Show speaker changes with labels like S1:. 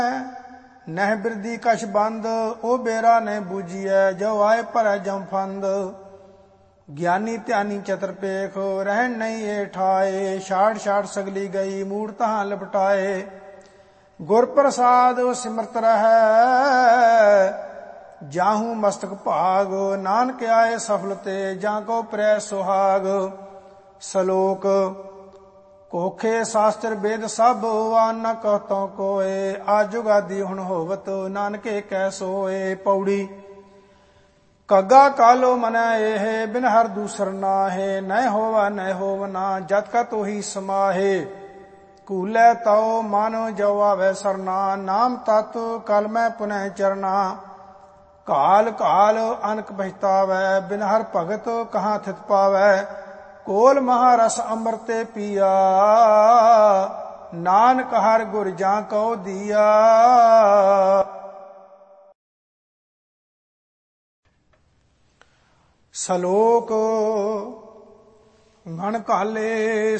S1: ਨਹਿ ਬਿਰਦੀ ਕਛ ਬੰਦ, ਉਹ ਬੇਰਾ ਨੇ ਬੂਝੀਐ, ਜੋ ਆਏ ਭਰੈ ਜਮਫੰਦ। ਗਿਆਨੀ ਧਿਆਨੀ ਚਤਰਪੇਖ, ਰਹਿਣ ਨਹੀਂ ਏ ਠਾਏ, ਛਾੜ ਛਾੜ ਸਗਲੀ ਗਈ, ਮੂੜ ਤਹਾਂ ਲਪਟਾਏ। ਗੁਰ ਪ੍ਰਸਾਦ ਸਿਮਰਤ ਰਹੈ, ਜਾਹੂ ਮਸਤਕ ਭਾਗ, ਨਾਨਕ ਆਏ ਸਫਲ ਤੇ, ਜਾਂ ਕੋ ਪ੍ਰੈ ਸੁਹਾਗ। ਸਲੋਕ ਕੋਖੇ ਸ਼ਾਸਤਰ ਵੇਦ ਸਭ, ਆਨ ਨ ਕਹਤੋਂ ਕੋਏ, ਆਜੁਗ ਆਦਿ ਹੁਣ ਹੋਵਤ, ਨਾਨਕੇ ਕੈ ਸੋਏ। ਪੌੜੀ ਕੱਗਾ ਕਾਲੋ ਮਨੈ ਇਹ, ਬਿਨ ਹਰ ਦੂਸਰ ਨਾਹੇ, ਨਹਿ ਹੋਵਾ ਨਹਿ ਹੋਵਨਾ, ਜਤ ਕਾ ਤੋਹੀ ਸਮਾਹੇ। ਕੂਲੇ ਤਉ ਮਨ ਜੋ ਆਵੈ ਸਰਨਾ, ਨਾਮ ਤਤ ਕਲ ਮੈਂ ਪੁਨਹ ਚਰਨਾ। ਕਾਲ ਕਾਲ ਅਨਕ ਪਛਤਾਵੈ, ਬਿਨ ਹਰ ਭਗਤ ਕਹਾਂ ਥਿਤ ਪਾਵੈ। ਕੋਲ ਮਹਾਰਸ ਅੰਮ੍ਰਿਤੇ ਪੀਆ, ਨਾਨਕ ਹਰ ਗੁਰ ਜਾਂ ਕਉ ਦੀਆ। ਸ਼ਲੋਕ ਮਨ ਕਾਲੇ